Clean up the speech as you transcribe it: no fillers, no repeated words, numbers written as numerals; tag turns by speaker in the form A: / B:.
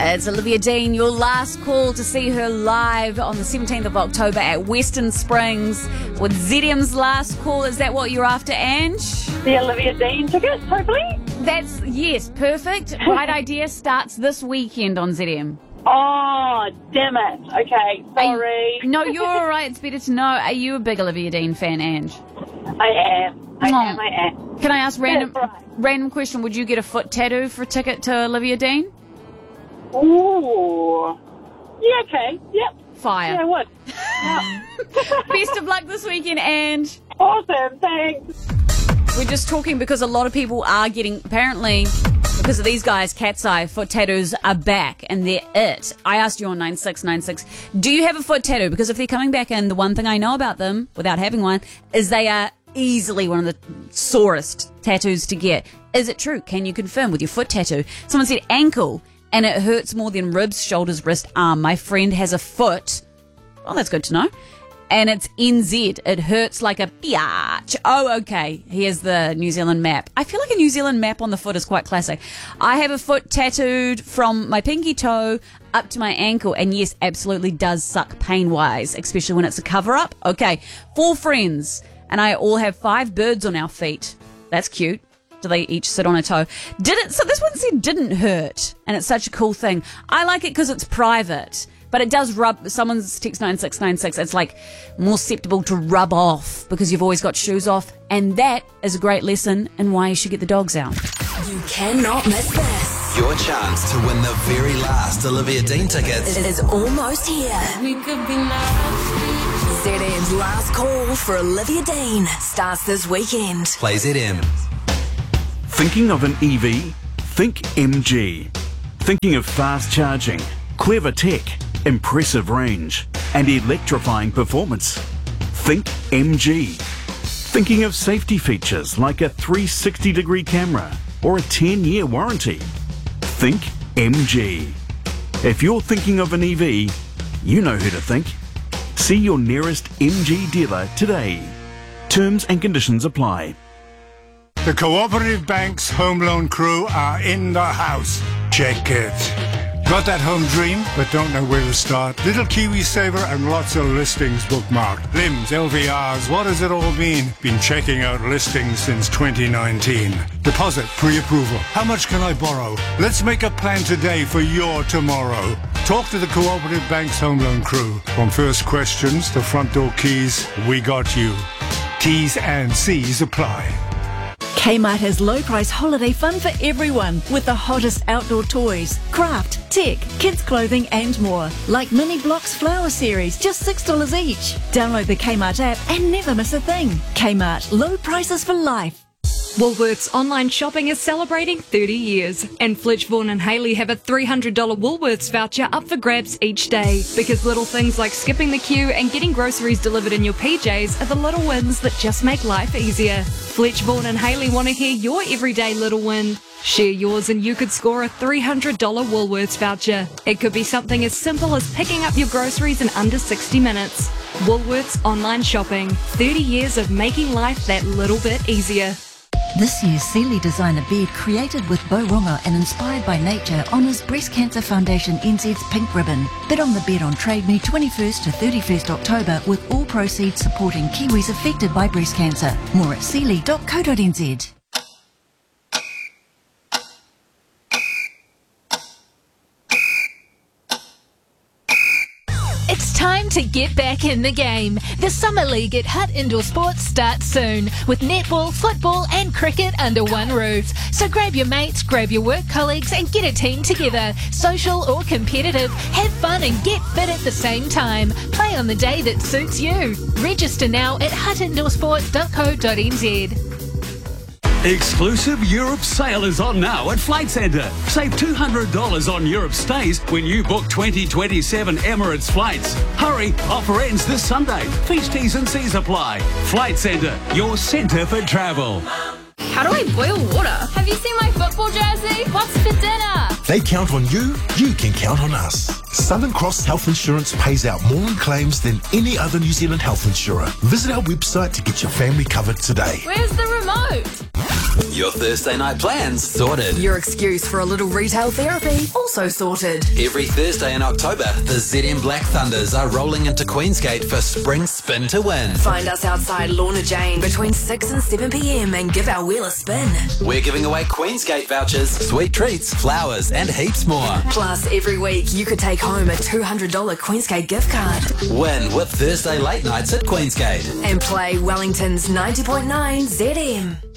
A: It's Olivia Dean, your last call to see her live on the 17th of October at Western Springs with ZM's last call. Is that what you're after, Ange?
B: The Olivia Dean tickets, hopefully.
A: Yes, perfect. Right Idea starts this weekend on ZM.
B: Oh, damn it. Okay, sorry.
A: No, you're all right. It's better to know. Are you a big Olivia Dean fan, Ange?
B: I am. I am.
A: Can I ask
B: Right.
A: random question? Would you get a foot tattoo for a ticket to Olivia Dean?
B: Ooh. Yeah, okay. Yep.
A: Fire.
B: Yeah, I would.
A: Best of luck this weekend, Ange.
B: Awesome. Thanks.
A: We're just talking because a lot of people are getting, apparently, because of these guys, Cat's Eye, foot tattoos are back and they're it. I asked you on 9696, do you have a foot tattoo? Because if they're coming back in, the one thing I know about them, without having one, is they are easily one of the sorest tattoos to get. Is it true? Can you confirm with your foot tattoo? Someone said ankle, and it hurts more than ribs, shoulders, wrist, arm. My friend has a foot. Oh, that's good to know. And it's NZ. It hurts like a biatch. Oh, okay. Here's the New Zealand map. I feel like a New Zealand map on the foot is quite classic. I have a foot tattooed from my pinky toe up to my ankle. And yes, absolutely does suck pain-wise, especially when it's a cover-up. Okay, 4 friends. And I all have 5 birds on our feet. That's cute. Do they each sit on a toe? So this one said didn't hurt. And it's such a cool thing. I like it because it's private. But it does rub. Someone's text 9696. It's like more susceptible to rub off because you've always got shoes off. And that is a great lesson in why you should get the dogs out.
C: You cannot miss this.
D: Your chance to win the very last Olivia Dean tickets
C: It is almost here.
E: We could be now.
C: ZM's last call for Olivia Dean starts this weekend.
D: Play ZM.
F: Thinking of an EV? Think MG. Thinking of fast charging, clever tech, impressive range, and electrifying performance? Think MG. Thinking of safety features like a 360-degree camera or a 10-year warranty? Think MG. If you're thinking of an EV, you know who to think. See your nearest MG dealer today. Terms and conditions apply.
G: The Cooperative Bank's home loan crew are in the house. Check it. Got that home dream, but don't know where to start? Little Kiwi Saver and lots of listings bookmarked. LIMs, LVRs, what does it all mean? Been checking out listings since 2019. Deposit, pre-approval. How much can I borrow? Let's make a plan today for your tomorrow. Talk to the Cooperative Bank's home loan crew. From first questions to front door keys, we got you. T's and C's apply.
H: Kmart has low price holiday fun for everyone with the hottest outdoor toys, craft, tech, kids clothing and more. Like Mini Blocks Flower Series, just $6 each. Download the Kmart app and never miss a thing. Kmart, low prices for life.
I: Woolworths online shopping is celebrating 30 years, and Fletch Vaughan and Haley have a $300 Woolworths voucher up for grabs each day, because little things like skipping the queue and getting groceries delivered in your PJs are the little wins that just make life easier. Fletch Vaughan and Haley want to hear your everyday little win. Share yours and you could score a $300 Woolworths voucher. It could be something as simple as picking up your groceries in under 60 minutes. Woolworths online shopping, 30 years of making life that little bit easier.
J: This year's Sealy Designer Bed, created with Boronga and inspired by nature, honours Breast Cancer Foundation NZ's Pink Ribbon. Bid on the bed on Trade Me 21st to 31st October, with all proceeds supporting Kiwis affected by breast cancer. More at sealy.co.nz.
K: It's time to get back in the game. The Summer League at Hut Indoor Sports starts soon, with netball, football and cricket under one roof. So grab your mates, grab your work colleagues and get a team together. Social or competitive, have fun and get fit at the same time. Play on the day that suits you. Register now at hutindoorsport.co.nz.
L: Exclusive Europe sale is on now at Flight Centre. Save $200 on Europe stays when you book 2027 Emirates flights. Hurry, offer ends this Sunday. Feast T's and C's apply. Flight Centre, your centre for travel.
M: How do I boil water? Have you seen my football jersey? What's for dinner?
N: They count on you, you can count on us. Southern Cross Health Insurance pays out more in claims than any other New Zealand health insurer. Visit our website to get your family covered today.
M: Where's the remote?
D: Your Thursday night plans sorted.
C: Your excuse for a little retail therapy also sorted.
D: Every Thursday in October, the ZM Black Thunders are rolling into Queensgate for Spring Spin to Win.
C: Find us outside Lorna Jane between 6 and 7 p.m. and give our wheel a spin.
D: We're giving away Queensgate vouchers, sweet treats, flowers, and heaps more.
C: Plus, every week you could take home a $200 Queensgate gift card.
D: Win with Thursday late nights at Queensgate.
C: And play Wellington's 90.9 ZM.